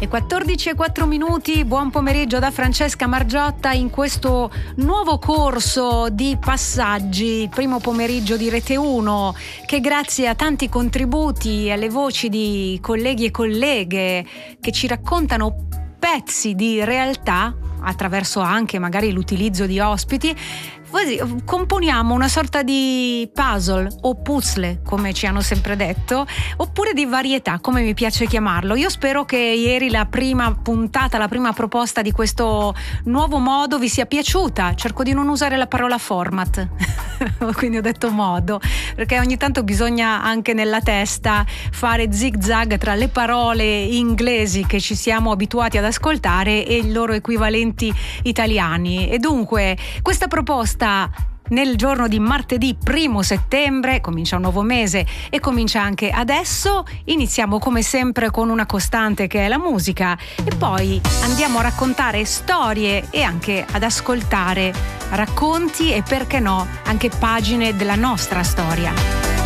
E 14:04, buon pomeriggio da Francesca Margiotta in questo nuovo corso di passaggi, il primo pomeriggio di Rete 1, che grazie a tanti contributi e alle voci di colleghi e colleghe che ci raccontano pezzi di realtà attraverso anche magari l'utilizzo di ospiti, componiamo una sorta di puzzle o puzzle, come ci hanno sempre detto, oppure di varietà, come mi piace chiamarlo. Io spero che ieri la prima puntata, la prima proposta di questo nuovo modo vi sia piaciuta. Cerco di non usare la parola format quindi ho detto modo, perché ogni tanto bisogna anche nella testa fare zig zag tra le parole inglesi che ci siamo abituati ad ascoltare e i loro equivalenti italiani. E dunque questa proposta nel giorno di martedì 1 settembre, comincia un nuovo mese e comincia anche adesso. Iniziamo come sempre con una costante che è la musica e poi andiamo a raccontare storie e anche ad ascoltare racconti e perché no anche pagine della nostra storia.